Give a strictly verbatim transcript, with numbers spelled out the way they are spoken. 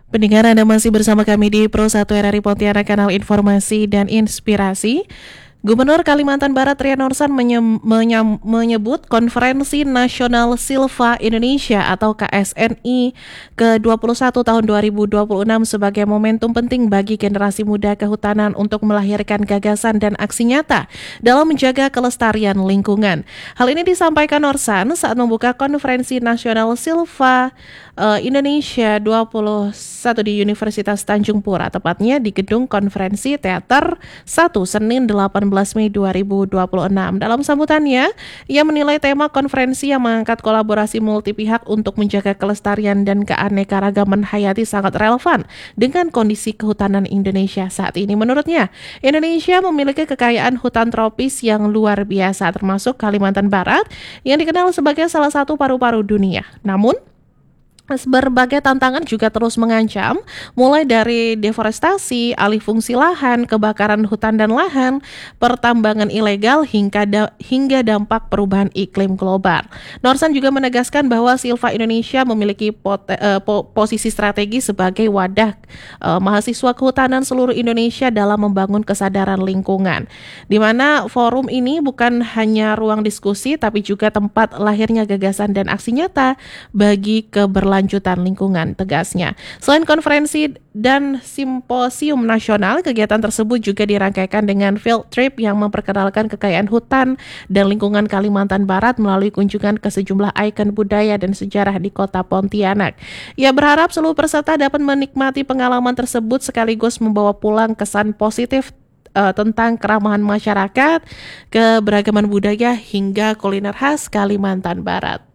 Pendengar, Anda masih bersama kami di Pro satu R R I Pontianak, kanal informasi dan inspirasi. Gubernur Kalimantan Barat Rian Norsan menye- menye- menyebut Konferensi Nasional Silva Indonesia atau K S N I ke dua puluh satu tahun dua ribu dua puluh enam sebagai momentum penting bagi generasi muda kehutanan untuk melahirkan gagasan dan aksi nyata dalam menjaga kelestarian lingkungan. Hal ini disampaikan Norsan saat membuka Konferensi Nasional Silva uh, Indonesia dua puluh satu di Universitas Tanjung Pura, tepatnya di Gedung Konferensi Teater satu, Senin delapan belas Mei dua ribu dua puluh enam. Dalam sambutannya, ia menilai tema konferensi yang mengangkat kolaborasi multi pihak untuk menjaga kelestarian dan keanekaragaman hayati sangat relevan dengan kondisi kehutanan Indonesia saat ini. Menurutnya, Indonesia memiliki kekayaan hutan tropis yang luar biasa, termasuk Kalimantan Barat yang dikenal sebagai salah satu paru-paru dunia. Namun, berbagai tantangan juga terus mengancam, mulai dari deforestasi, alih fungsi lahan, kebakaran hutan dan lahan, pertambangan ilegal, hingga, da- hingga dampak perubahan iklim global. Norsan juga menegaskan bahwa Silva Indonesia memiliki pot- uh, po- posisi strategi sebagai wadah uh, mahasiswa kehutanan seluruh Indonesia dalam membangun kesadaran lingkungan, di mana forum ini bukan hanya ruang diskusi, tapi juga tempat lahirnya gagasan dan aksi nyata bagi keberlanjutan lanjutan lingkungan, tegasnya. Selain konferensi dan simposium nasional, kegiatan tersebut juga dirangkaikan dengan field trip yang memperkenalkan kekayaan hutan dan lingkungan Kalimantan Barat melalui kunjungan ke sejumlah ikon budaya dan sejarah di kota Pontianak. Ia berharap seluruh peserta dapat menikmati pengalaman tersebut sekaligus membawa pulang kesan positif uh, tentang keramahan masyarakat, keberagaman budaya hingga kuliner khas Kalimantan Barat.